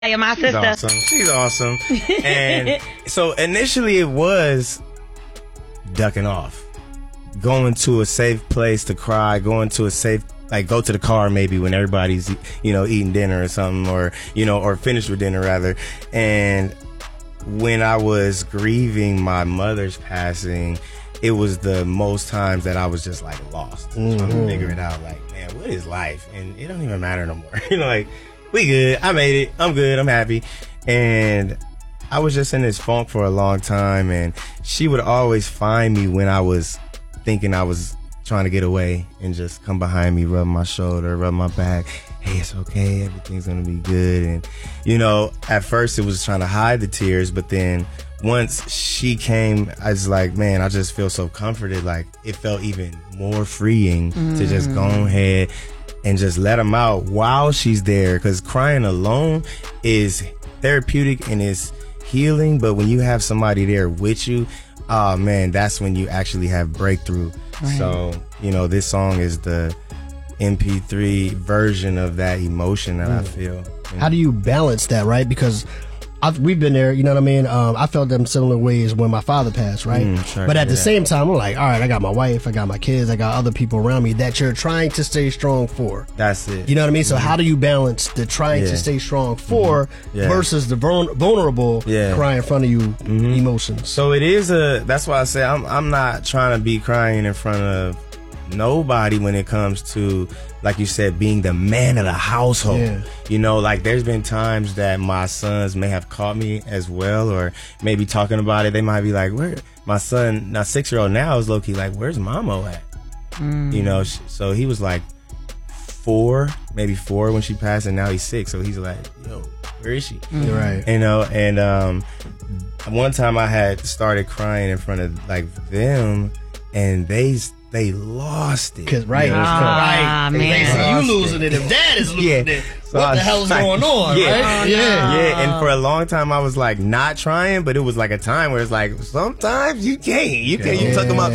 my sister. Awesome. She's awesome. And so initially it was ducking off, going to a safe place to cry, going to a safe, like go to the car maybe when everybody's, eating dinner or something, or, or finished with dinner rather. And when I was grieving my mother's passing, it was the most times that I was just like lost, trying to figure it out. Like, man, what is life? And it don't even matter no more. Like, we good. I made it. I'm good. I'm happy. And I was just in this funk for a long time. And she would always find me when I was thinking I was trying to get away and just come behind me, rub my shoulder, rub my back. Hey, it's okay. Everything's going to be good. And, at first it was trying to hide the tears. But then once she came, I was like, man, I just feel so comforted. Like, it felt even more freeing to just go ahead and just let them out while she's there, because crying alone is therapeutic and is healing, but when you have somebody there with you, oh man, that's when you actually have breakthrough. Right. So, this song is the MP3 version of that emotion that I feel. How do you balance that, right? Because we've been there, you know what I mean? I felt them similar ways when my father passed, right? Sure, but at the same time, I'm like, all right, I got my wife, I got my kids, I got other people around me that you're trying to stay strong for. That's it. You know what I mean? So how do you balance the trying to stay strong for versus the vulnerable crying in front of you emotions? So it is that's why I say I'm not trying to be crying in front of nobody when it comes to, like you said, being the man of the household. Like there's been times that my sons may have caught me as well, or maybe talking about it. They might be like, where my son, now 6-year-old now, is low-key like, where's Mamo at? So he was like 4 when she passed, and now he's 6. So he's like, yo, where is she? Right. And one time I had started crying in front of like them, and they lost it. Right. Man. You losing it if dad is losing it. So what the hell is going on, right? And for a long time I was like not trying, but it was like a time where it's like sometimes you can't. You talk about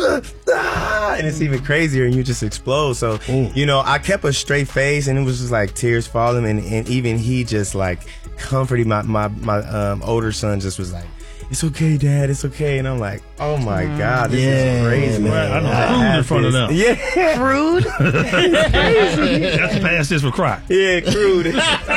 and it's even crazier and you just explode. So, I kept a straight face and it was just like tears falling, and even he just like comforting my older son just was like, it's okay, Dad. It's okay. And I'm like, oh my God, this is crazy. Right, I know. Crude in front of them. Yeah. Rude? That's past this for cry. Yeah, crude.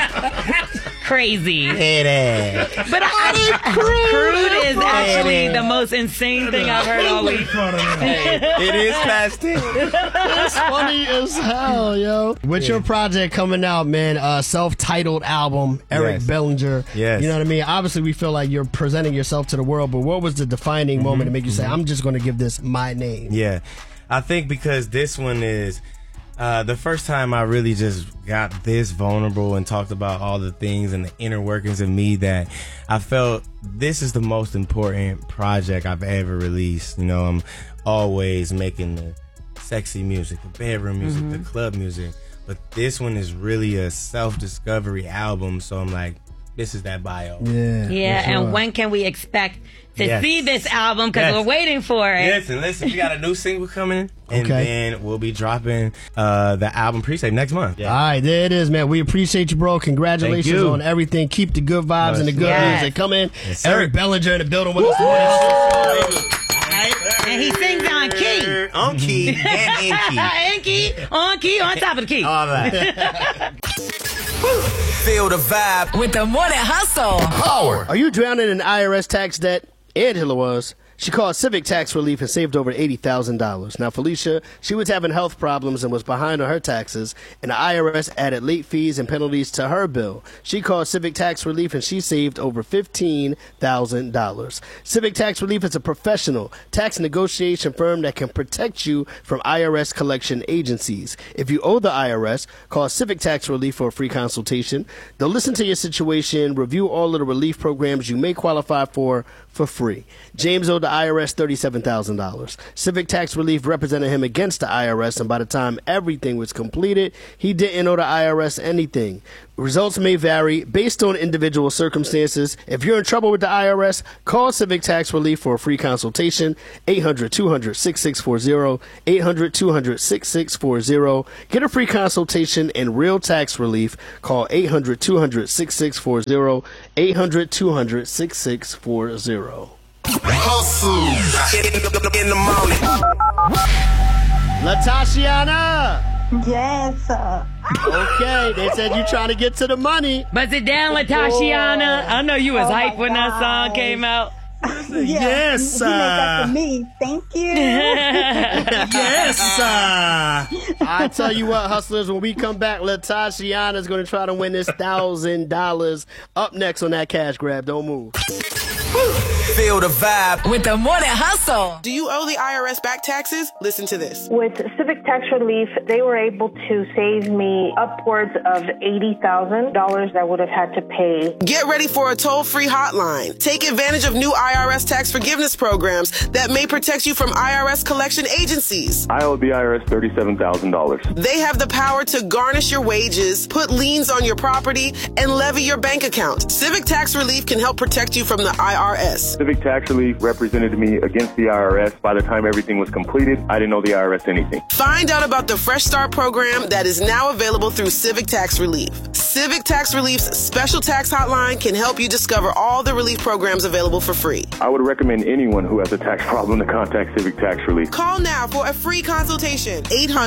Crazy. Hey, Dad. But crude is actually the most insane thing I've heard all week. It is past tense. That's funny as hell, yo. With your project coming out, man, self-titled album, Eric Bellinger. Yes. You know what I mean? Obviously, we feel like you're presenting yourself to the world, but what was the defining moment to make you say, I'm just going to give this my name? Yeah. I think because this one is the first time I really just got this vulnerable and talked about all the things and the inner workings of me, that I felt this is the most important project I've ever released. I'm always making the sexy music, the bedroom music, the club music, but this one is really a self-discovery album. So I'm like, this is that bio. Yeah, sure. And when can we expect to see this album? Because we're waiting for it. Listen, we got a new single coming, and then we'll be dropping the album pre-save next month. All right, there it is, man. We appreciate you, bro. Congratulations on everything. Keep the good vibes and the good music. Come in. Eric Bellinger in the building with us. And he sings on key. On key and in key. And key, on key, on top of the key. All right. Feel the vibe with the Morning Hustle. Howard. Are you drowning in IRS tax debt? Angela was. She called Civic Tax Relief and saved over $80,000. Now, Felicia, she was having health problems and was behind on her taxes, and the IRS added late fees and penalties to her bill. She called Civic Tax Relief and she saved over $15,000. Civic Tax Relief is a professional tax negotiation firm that can protect you from IRS collection agencies. If you owe the IRS, call Civic Tax Relief for a free consultation. They'll listen to your situation, review all of the relief programs you may qualify for free. James O. the IRS $37,000. Civic Tax Relief represented him against the IRS, and by the time everything was completed, he didn't owe the IRS anything. Results may vary based on individual circumstances. If you're in trouble with the IRS, call Civic Tax Relief for a free consultation. 800-200-6640. 800-200-6640. Get a free consultation and real tax relief. Call 800-200-6640. 800-200-6640. Hustle in the morning. Latashiana. Yes. Okay, they said you trying to get to the money. Buzz it down, Latashiana. I know you was hyped when that song came out. Yes, you make that for me. Thank you. Yes, I tell you what, hustlers, when we come back, Latashiana is going to try to win this $1,000. Up next on that cash grab. Don't move. Feel the vibe with the Morning Hustle. Do you owe the IRS back taxes? Listen to this. With Civic Tax Relief, they were able to save me upwards of $80,000 I would have had to pay. Get ready for a toll-free hotline. Take advantage of new IRS tax forgiveness programs that may protect you from IRS collection agencies. I owe the IRS $37,000. They have the power to garnish your wages, put liens on your property, and levy your bank account. Civic Tax Relief can help protect you from the IRS. Civic Tax Relief represented me against the IRS. By the time everything was completed, I didn't owe the IRS anything. Find out about the Fresh Start program that is now available through Civic Tax Relief. Civic Tax Relief's special tax hotline can help you discover all the relief programs available for free. I would recommend anyone who has a tax problem to contact Civic Tax Relief. Call now for a free consultation.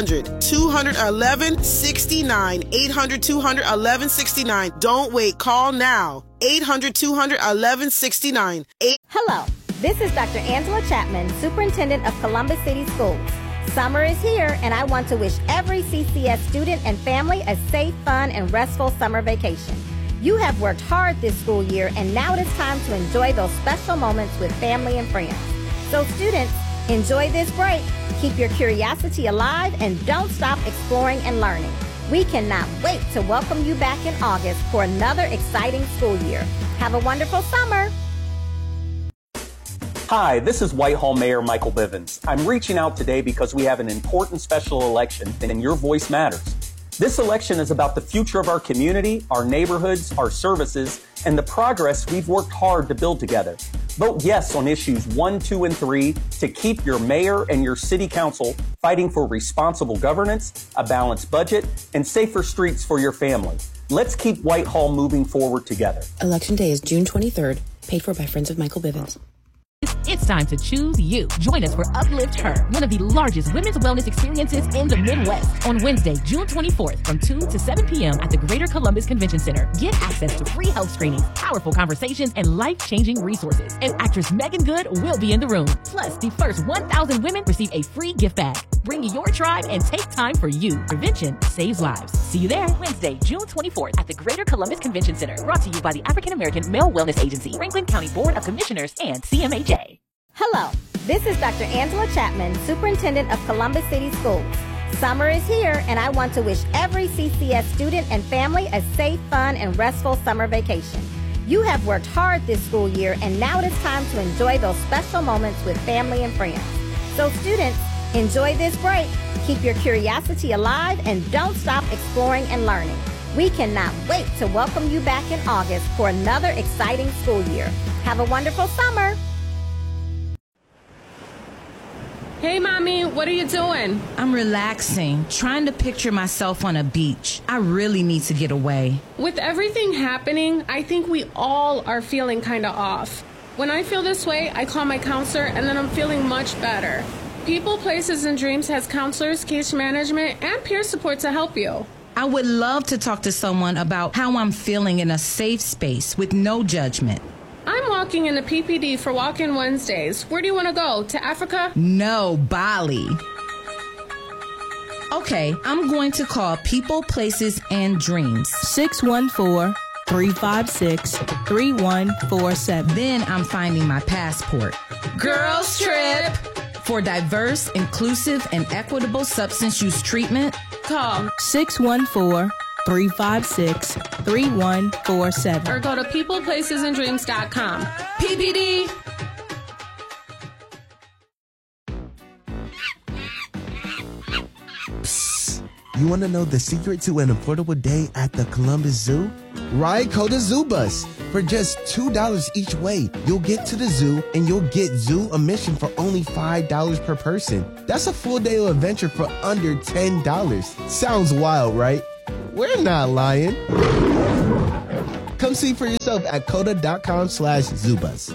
800-200-1169. 800-200-1169. Don't wait. Call now. 800-200-1169. Hello, this is Dr. Angela Chapman, Superintendent of Columbus City Schools. Summer is here, and I want to wish every CCS student and family a safe, fun, and restful summer vacation. You have worked hard this school year, and now it is time to enjoy those special moments with family and friends. So students, enjoy this break, keep your curiosity alive, and don't stop exploring and learning. We cannot wait to welcome you back in August for another exciting school year. Have a wonderful summer. Hi, this is Whitehall Mayor Michael Bivens. I'm reaching out today because we have an important special election and your voice matters. This election is about the future of our community, our neighborhoods, our services, and the progress we've worked hard to build together. Vote yes on issues 1, 2, and 3 to keep your mayor and your city council fighting for responsible governance, a balanced budget, and safer streets for your family. Let's keep Whitehall moving forward together. Election day is June 23rd, paid for by Friends of Michael Bivens. It's time to choose you. Join us for Uplift Her, one of the largest women's wellness experiences in the Midwest, on Wednesday, June 24th from 2 to 7 p.m. at the Greater Columbus Convention Center. Get access to free health screenings, powerful conversations, and life-changing resources. And actress Megan Good will be in the room. Plus, the first 1,000 women receive a free gift bag. Bring your tribe and take time for you. Prevention saves lives. See you there Wednesday, June 24th at the Greater Columbus Convention Center. Brought to you by the African American Male Wellness Agency, Franklin County Board of Commissioners, and CMHA. Hello, this is Dr. Angela Chapman, Superintendent of Columbus City Schools. Summer is here, and I want to wish every CCS student and family a safe, fun, and restful summer vacation. You have worked hard this school year, and now it is time to enjoy those special moments with family and friends. So students, enjoy this break, keep your curiosity alive, and don't stop exploring and learning. We cannot wait to welcome you back in August for another exciting school year. Have a wonderful summer. Hey, Mommy, what are you doing? I'm relaxing, trying to picture myself on a beach. I really need to get away. With everything happening, I think we all are feeling kind of off. When I feel this way, I call my counselor, and then I'm feeling much better. People, Places, and Dreams has counselors, case management, and peer support to help you. I would love to talk to someone about how I'm feeling in a safe space with no judgment. I'm walking in the PPD for Walk-In Wednesdays. Where do you want to go? To Africa? No, Bali. Okay, I'm going to call People, Places, and Dreams. 614-356-3147. Then I'm finding my passport. Girls Trip. For diverse, inclusive, and equitable substance use treatment, call 614-356-3147. Or go to peopleplacesanddreams.com. PPD. You want to know the secret to an affordable day at the Columbus Zoo? Ride Coda Zoo Bus. For just $2 each way, you'll get to the zoo and you'll get zoo admission for only $5 per person. That's a full day of adventure for under $10. Sounds wild, right? We're not lying. Come see for yourself at coda.com/zoobus.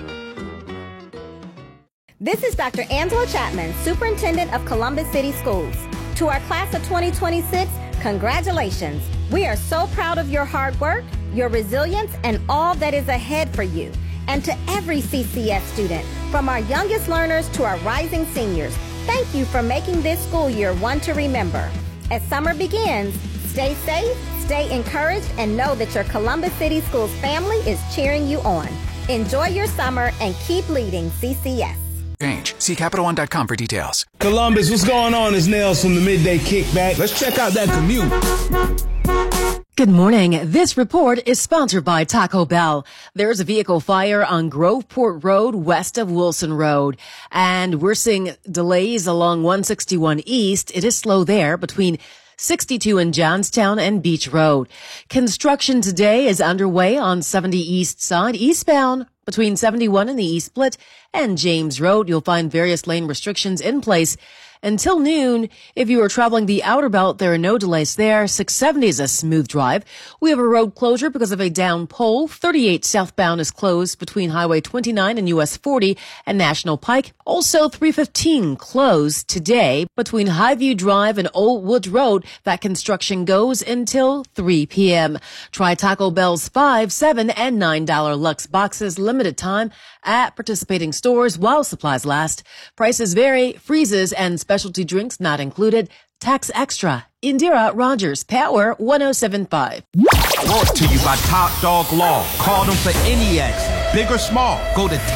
This is Dr. Angela Chapman, Superintendent of Columbus City Schools. To our class of 2026, congratulations. We are so proud of your hard work, your resilience, and all that is ahead for you. And to every CCS student, from our youngest learners to our rising seniors, thank you for making this school year one to remember. As summer begins, stay safe, stay encouraged, and know that your Columbus City Schools family is cheering you on. Enjoy your summer and keep leading CCS. Change. See CapitalOne.com for details. Columbus, what's going on? It's Nails from the Midday Kickback. Let's check out that commute. Good morning. This report is sponsored by Taco Bell. There's a vehicle fire on Groveport Road west of Wilson Road, and we're seeing delays along 161 East. It is slow there between 62 in Johnstown and Beach Road. Construction today is underway on 70 East side, eastbound between 71 and the East Split and James Road. You'll find various lane restrictions in place until noon. If you are traveling the outer belt, there are no delays there. 670 is a smooth drive. We have a road closure because of a down pole. 38 southbound is closed between Highway 29 and US 40 and National Pike. Also 315 closed today between Highview Drive and Old Wood Road. That construction goes until 3 p.m. Try Taco Bell's $5, $7, and $9 Lux boxes. Limited time at participating stores while supplies last. Prices vary. Freezes and specialty drinks not included. Tax extra. Indira Rogers, Power 107.5. Brought to you by Top Dog Law. Call them for any accident, big or small. Go to